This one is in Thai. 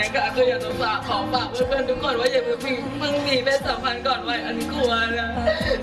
นั้นก็คืออยากจะขอฝากเพื่อนๆทุกคนว่าอย่าเพิ่งมีเพศสัมพันธ์ก่อนวัยอันควรนะ